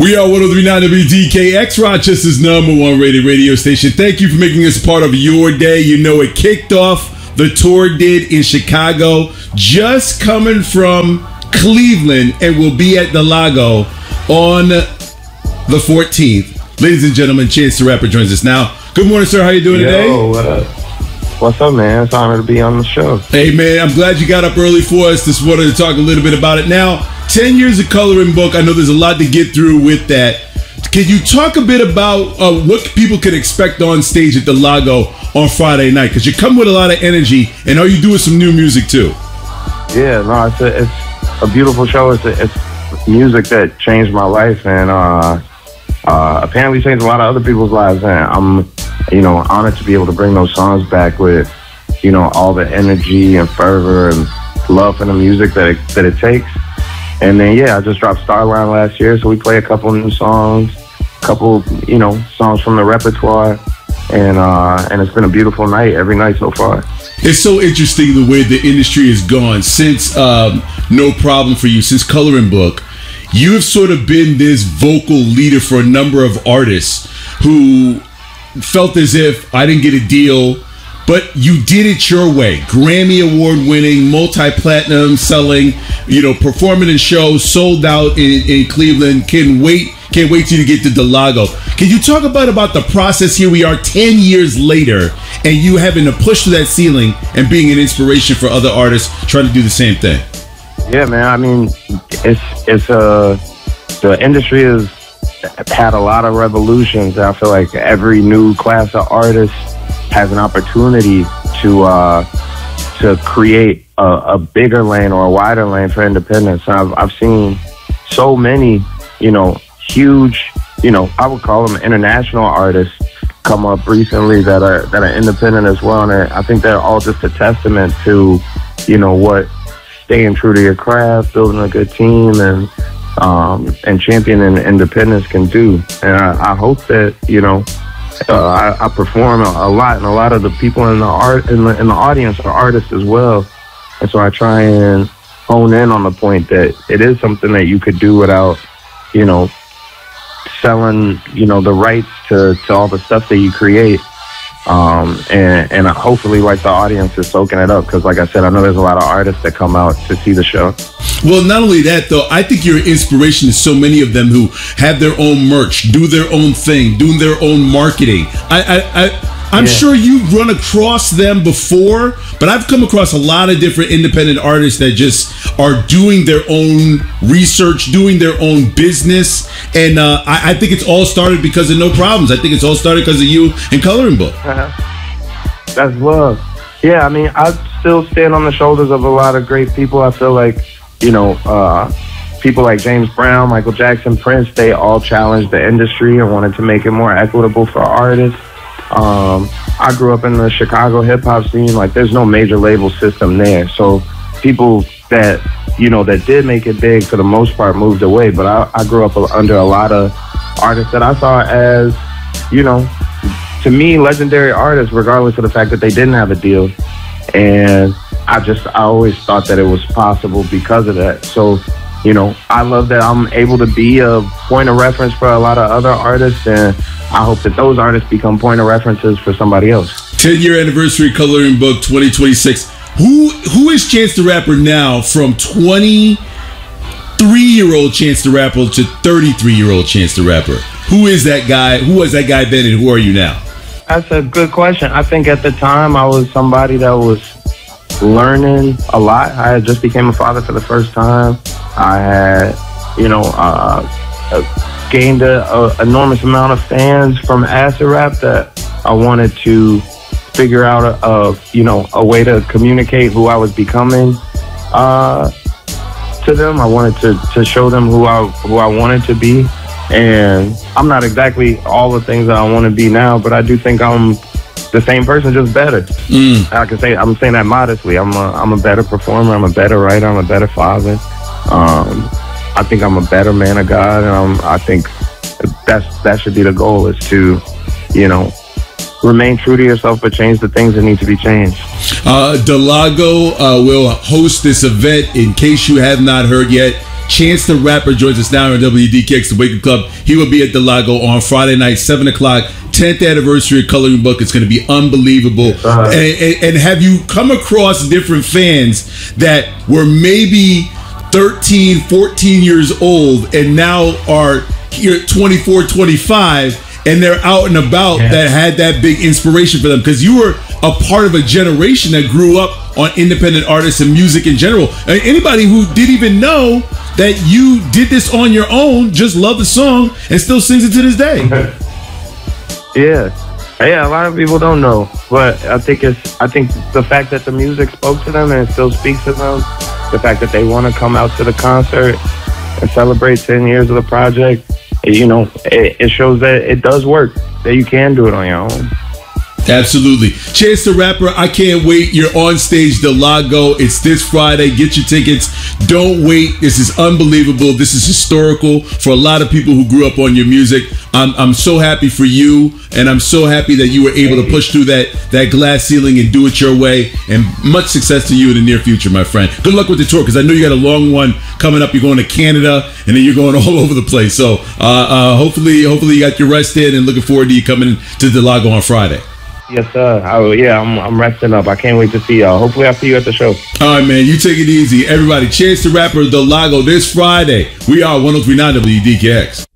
We are 103.9 WDKX, Rochester's #1 rated radio station. Thank you for making us part of your day. You know, it kicked off, the tour did in Chicago, just coming from Cleveland, and will be at the Lago on the 14th. Ladies and gentlemen, Chance the Rapper joins us now. Good morning, sir. How you doing today? What up? What's up, man? It's an honor to be on the show. Hey, man, I'm glad you got up early for us. Just wanted to talk a little bit about it. Now, 10 years of Coloring Book. I know there's a lot to get through with that. Can you talk a bit about what people could expect on stage at the Lago on Friday night? Because you come with a lot of energy, and are you doing some new music too? Yeah, no, it's a beautiful show. It's music that changed my life, and apparently changed a lot of other people's lives. And I'm, honored to be able to bring those songs back with, all the energy and fervor and love for the music that it takes. And then, I just dropped Starline last year, so we play a couple new songs, songs from the repertoire, and it's been a beautiful night every night so far. It's so interesting the way the industry has gone since No Problem for You, since Coloring Book. You have sort of been this vocal leader for a number of artists who felt as if I didn't get a deal, but you did it your way. Grammy Award winning, multi-platinum selling, performing in shows, sold out in Cleveland. Can't wait till you get to the Lago. Can you talk about the process? Here we are 10 years later, and you having to push through that ceiling and being an inspiration for other artists trying to do the same thing. Yeah, man. I mean, the industry has had a lot of revolutions. I feel like every new class of artists has an opportunity to create a bigger lane or a wider lane for independence. I've seen so many, huge, I would call them international artists come up recently that are independent as well. And I think they're all just a testament to, what staying true to your craft, building a good team, and championing independence can do. And I hope that, I perform a lot, and a lot of the people in the audience are artists as well. And so I try and hone in on the point that it is something that you could do without, selling, the rights to all the stuff that you create. And hopefully, the audience is soaking it up, because, like I said, I know there's a lot of artists that come out to see the show. Well, not only that, though, I think you're an inspiration to so many of them who have their own merch, do their own thing, do their own marketing. I'm sure you've run across them before, but I've come across a lot of different independent artists that just are doing their own research, doing their own business. And I think it's all started because of No Problems. I think it's all started because of you and Coloring Book. That's love. Yeah, I mean, I still stand on the shoulders of a lot of great people. I feel like, people like James Brown, Michael Jackson, Prince, they all challenged the industry and wanted to make it more equitable for artists. I grew up in the Chicago hip hop scene. There's no major label system there. So people that, that did make it big for the most part moved away. But I grew up under a lot of artists that I saw as, to me, legendary artists, regardless of the fact that they didn't have a deal. And I always thought that it was possible because of that. So, I love that I'm able to be a point of reference for a lot of other artists, and I hope that those artists become point of references for somebody else. 10-year anniversary Coloring Book 2026. Who is Chance the Rapper now, from 23-year-old Chance the Rapper to 33-year-old Chance the Rapper? Who is that guy? Who was that guy then, and who are you now? That's a good question. I think at the time I was somebody that was learning a lot. I had just became a father for the first time. I had, gained an enormous amount of fans from acid rap that I wanted to figure out a way to communicate who I was becoming to them. I wanted to show them who I wanted to be. And I'm not exactly all the things that I want to be now, but I do think I'm the same person, just better. I can say I'm saying that modestly. I'm a better performer. I'm a better writer. I'm a better father. I think I'm a better man of God, and I think that should be the goal, is to, remain true to yourself, but change the things that need to be changed. The Lago will host this event. In case you have not heard yet, Chance the Rapper joins us now on WDKX, the Wake Up Club. He will be at the Lago on Friday night, 7 o'clock, 10th anniversary of Coloring Book. It's going to be unbelievable. And have you come across different fans that were maybe 13, 14 years old and now are here 24, 25, and they're out and about that had that big inspiration for them? Because you were a part of a generation that grew up on independent artists and music in general. Anybody who didn't even know that you did this on your own just loved the song and still sings it to this day. Yeah, a lot of people don't know, but I think the fact that the music spoke to them and it still speaks to them, the fact that they want to come out to the concert and celebrate 10 years of the project, you know, it shows that it does work, that you can do it on your own. Absolutely. Chance the Rapper, I can't wait. You're on stage, the Lago. It's this Friday. Get your tickets. Don't wait. This is unbelievable. This is historical for a lot of people who grew up on your music. I'm so happy for you, and I'm so happy that you were able to push through that glass ceiling and do it your way. And much success to you in the near future, my friend. Good luck with the tour, because I know you got a long one coming up. You're going to Canada, and then you're going all over the place. So hopefully you got your rest in, and looking forward to you coming to the Lago on Friday. Yes, sir. I'm resting up. I can't wait to see y'all. Hopefully I'll see you at the show. All right, man. You take it easy. Everybody, Chance the Rapper, the Lago, this Friday. We are 103.9 WDKX.